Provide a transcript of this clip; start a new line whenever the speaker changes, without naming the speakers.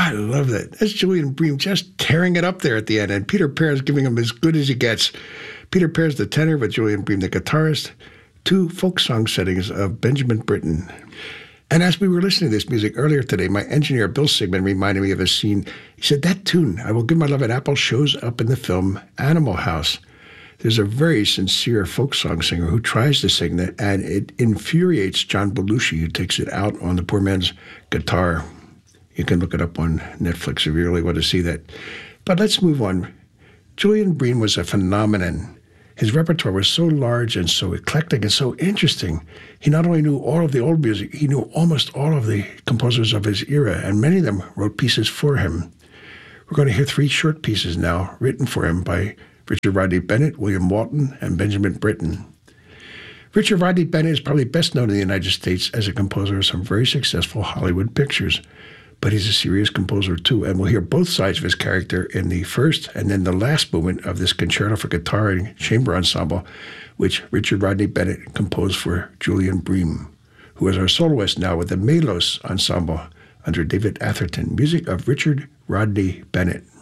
I love that. That's Julian Bream just tearing it up there at the end, and Peter Pears giving him as good as he gets. Peter Pears, the tenor, with Julian Bream, the guitarist. Two folk song settings of Benjamin Britten. And as we were listening to this music earlier today, my engineer, Bill Sigmund, reminded me of a scene. He said, that tune, I Will Give My Love an Apple, shows up in the film Animal House. There's a very sincere folk song singer who tries to sing that, and it infuriates John Belushi, who takes it out on the poor man's guitar. You can look it up on Netflix if you really want to see that. But let's move on. Julian Bream was a phenomenon. His repertoire was so large and so eclectic and so interesting. He not only knew all of the old music, he knew almost all of the composers of his era, and many of them wrote pieces for him. We're going to hear three short pieces now written for him by Richard Rodney Bennett, William Walton, and Benjamin Britten. Richard Rodney Bennett is probably best known in the United States as a composer of some very successful Hollywood pictures, but he's a serious composer too, and we'll hear both sides of his character in the first and then the last movement of this concerto for guitar and chamber ensemble, which Richard Rodney Bennett composed for Julian Bream, who is our soloist now with the Melos Ensemble under David Atherton. Music of Richard Rodney Bennett.